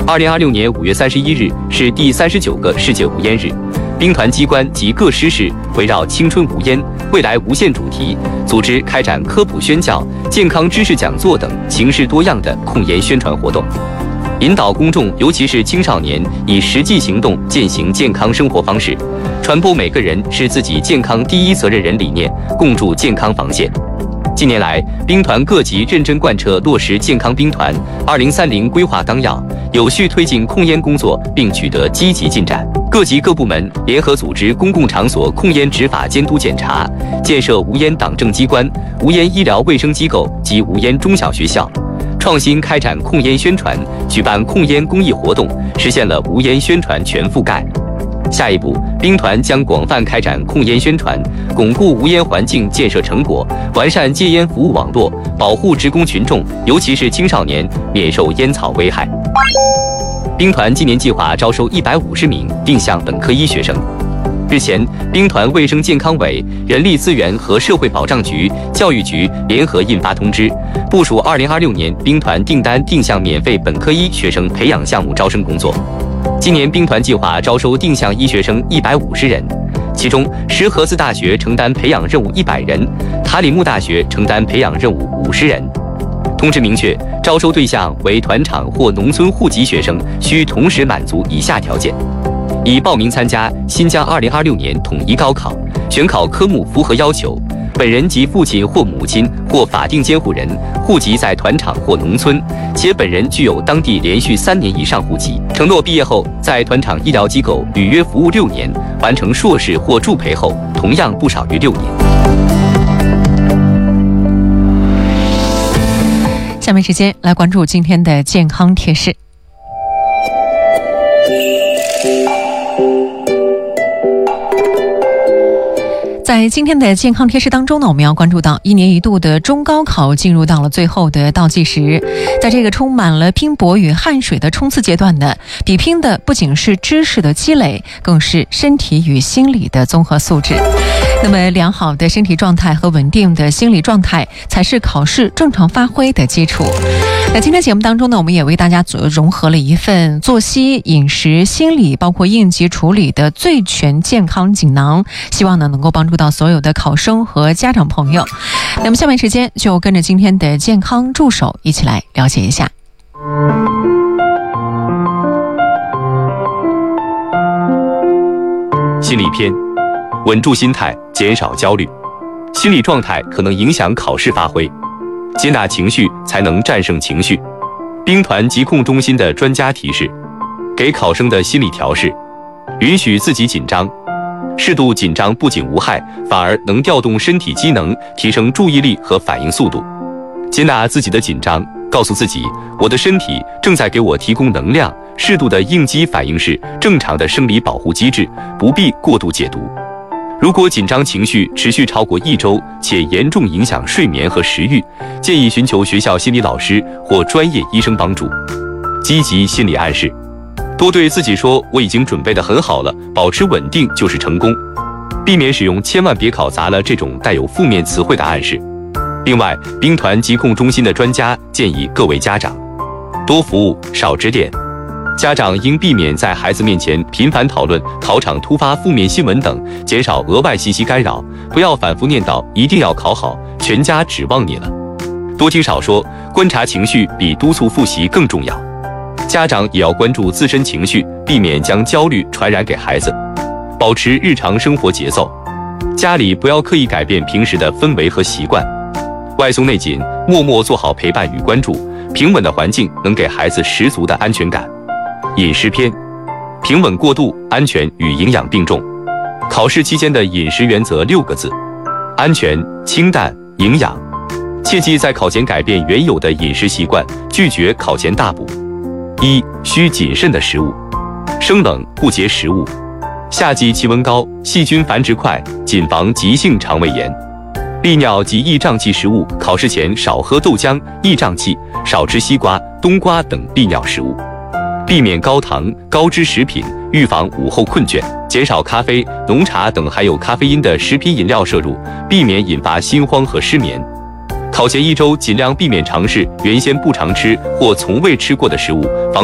2026年5月31日是第39个世界无烟日，兵团机关及各师事围绕青春无烟、未来无限主题，组织开展科普宣教、健康知识讲座等形式多样的控烟宣传活动，引导公众，尤其是青少年，以实际行动践行健康生活方式，传播每个人是自己健康第一责任人理念，共筑健康防线。近年来，兵团各级认真贯彻落实健康兵团2030规划纲要，有序推进控烟工作，并取得积极进展。各级各部门联合组织公共场所控烟执法监督检查，建设无烟党政机关、无烟医疗卫生机构及无烟中小学校，创新开展控烟宣传，举办控烟公益活动，实现了无烟宣传全覆盖。下一步，兵团将广泛开展控烟宣传，巩固无烟环境建设成果，完善戒烟服务网络，保护职工群众，尤其是青少年免受烟草危害。兵团今年计划招收150名定向本科医学生。日前，兵团卫生健康委、人力资源和社会保障局、教育局联合印发通知，部署2026年兵团订单定向免费本科医学生培养项目招生工作。今年兵团计划招收定向医学生150人，其中石河子大学承担培养任务100人，塔里木大学承担培养任务50人。通知明确，招收对象为团场或农村户籍学生，需同时满足以下条件：已报名参加新疆2026年统一高考，选考科目符合要求，本人及父亲或母亲或法定监护人户籍在团场或农村，且本人具有当地连续3年以上户籍，承诺毕业后在团场医疗机构履约服务6年，完成硕士或助培后同样不少于6年。 下面时间来关注今天的健康贴士。在今天的健康贴士当中呢，我们要关注到1年1度的中高考进入到了最后的倒计时。在这个充满了拼搏与汗水的冲刺阶段呢，比拼的不仅是知识的积累，更是身体与心理的综合素质。那么良好的身体状态和稳定的心理状态才是考试正常发挥的基础。那今天节目当中呢，我们也为大家融合了一份作息、饮食、心理包括应急处理的最全健康锦囊，希望呢能够帮助到所有的考生和家长朋友。那么下面时间就跟着今天的健康助手一起来了解一下。 心理篇，稳住心态，减少焦虑。心理状态可能影响考试发挥，接纳情绪才能战胜情绪。兵团疾控中心的专家提示，给考生的心理调试：允许自己紧张，适度紧张不仅无害，反而能调动身体机能，提升注意力和反应速度。接纳自己的紧张，告诉自己，我的身体正在给我提供能量，适度的应激反应是正常的生理保护机制，不必过度解读。如果紧张情绪持续超过1周，且严重影响睡眠和食欲，建议寻求学校心理老师或专业医生帮助。积极心理暗示，多对自己说我已经准备得很好了，保持稳定就是成功。避免使用千万别考砸了这种带有负面词汇的暗示。另外，兵团疾控中心的专家建议各位家长多服务，少指点。家长应避免在孩子面前频繁讨论考场突发负面新闻等，减少额外信息干扰，不要反复念叨一定要考好，全家指望你了。多听少说，观察情绪比督促复习更重要。家长也要关注自身情绪，避免将焦虑传染给孩子。保持日常生活节奏，家里不要刻意改变平时的氛围和习惯，外松内紧，默默做好陪伴与关注。平稳的环境能给孩子十足的安全感。饮食篇，平稳过渡，安全与营养并重。考试期间的饮食原则6个字：安全、清淡、营养。切记在考前改变原有的饮食习惯，拒绝考前大补。1. 需谨慎的食物，生冷不洁食物。夏季气温高，细菌繁殖快，谨防急性肠胃炎。利尿及易胀气食物，考试前少喝豆浆、易胀气，少吃西瓜、冬瓜等利尿食物。避免高糖、高脂食品，预防午后困倦，减少咖啡、浓茶等含有咖啡因的食品饮料摄入，避免引发心慌和失眠。考前1周尽量避免尝试原先不常吃或从未吃过的食物，防